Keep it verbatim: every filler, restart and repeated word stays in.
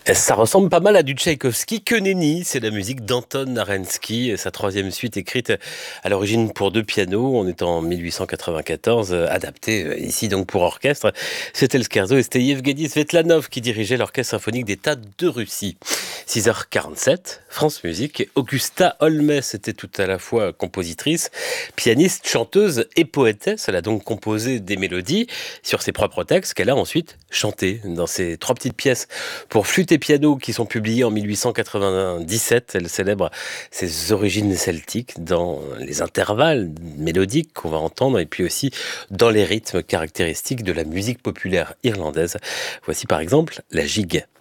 Ça ressemble pas mal à du Tchaïkovski. Que nenni, c'est la musique d'Anton Arensky, sa troisième suite écrite à l'origine pour deux pianos. On est en mille huit cent quatre-vingt-quatorze, euh, adapté euh, ici donc pour orchestre. C'était le scherzo et c'était Yevgeny Svetlanov qui dirigeait l'orchestre symphonique d'État de Russie. six heures quarante-sept, France Musique. Augusta Holmes était tout à la fois compositrice, pianiste, chanteuse et poétesse. Elle a donc composé des mélodies sur ses propres textes qu'elle a ensuite chantées dans ses trois petites pièces pour flûte et piano qui sont publiées en mille huit cent quatre-vingt-dix-sept. Elle célèbre ses origines celtiques dans les intervalles mélodiques qu'on va entendre et puis aussi dans les rythmes caractéristiques de la musique populaire irlandaise. Voici par exemple la gigue.